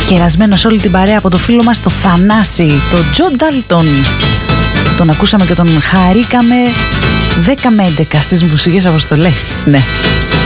κερασμένο σε όλη την παρέα από το φίλο μας το Θανάση, το Τζο Ντάλτον. Τον ακούσαμε και τον χαρήκαμε 10 με 11 στις μουσικές αποστολές. Ναι.